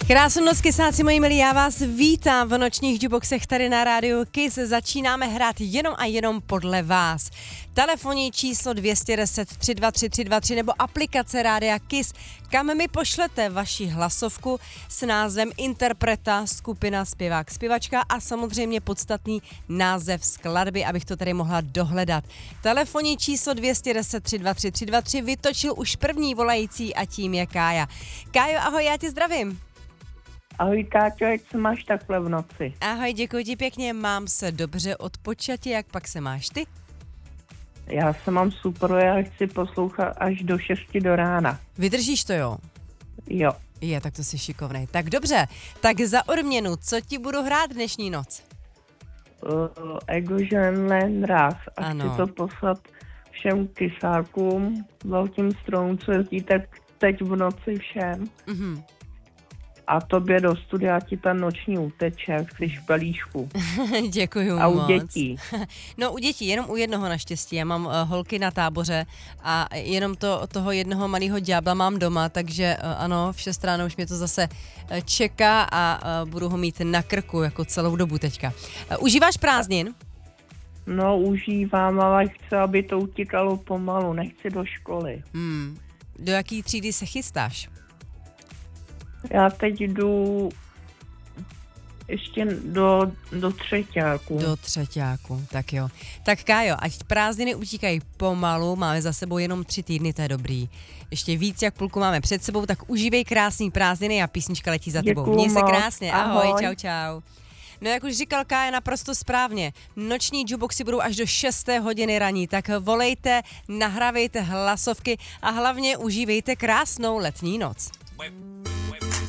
Krásnou noc, kysáci moji milí, já vás vítám v nočních jukeboxech tady na rádiu Kiss. Začínáme hrát jenom a jenom podle vás. Telefonní číslo 210 323 323 nebo aplikace rádia Kiss, kam mi pošlete vaši hlasovku s názvem interpreta, skupina, zpěvák, zpěvačka a samozřejmě podstatný název skladby, abych to tady mohla dohledat. Telefonní číslo 210 323 323 vytočil už první volající a tím je Kája. Kájo, ahoj, já tě zdravím. Ahoj Káťo, jak se máš takhle v noci? Ahoj, děkuji ti pěkně, mám se dobře odpočatě, jak pak se máš ty? Já se mám super, já chci poslouchat až do 6 do rána. Vydržíš to, jo? Jo. Je, tak to jsi šikovnej. Tak dobře, tak za odměnu, co ti budu hrát dnešní noc? Egožen Len Raz. A Ano. chci to poslat všem kysákům, velkým stromům, co jezdíte teď v noci všem. Mhm. A tobě do studia ti ta noční uteče, jsi v pelíšku. Děkuju A u moc. dětí. No u dětí, jenom u jednoho naštěstí. Já mám holky na táboře a jenom toho jednoho malého ďábla mám doma, takže ano, v 6 ráno už mě to zase čeká a budu ho mít na krku jako celou dobu teďka. Užíváš prázdnin? No, užívám, ale chci, aby to utíkalo pomalu, nechci do školy. Do jaký třídy se chystáš? Já teď jdu ještě do třeťáku. Do třeťáku, tak jo. Tak Kájo, ať prázdniny utíkají pomalu, máme za sebou jenom 3 týdny, to je dobrý. Ještě víc, jak půlku máme před sebou, tak užívej krásný prázdniny a písnička letí za tebou. Děkuju Měj se moc. krásně, ahoj, Ahoj. čau, čau. No jak už říkal Kája naprosto správně, noční jukeboxy budou až do 6. hodiny raní, tak volejte, nahrávejte hlasovky a hlavně užívejte krásnou letní noc.